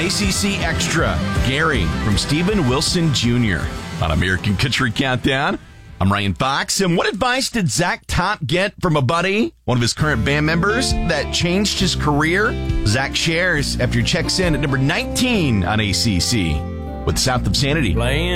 ACC Extra, Gary from Stephen Wilson Jr. on American Country Countdown. I'm Ryan Fox, and what advice did Zach Top get from a buddy, one of his current band members, that changed his career? Zach shares after he checks in at number 19 on ACC with South of Sanity.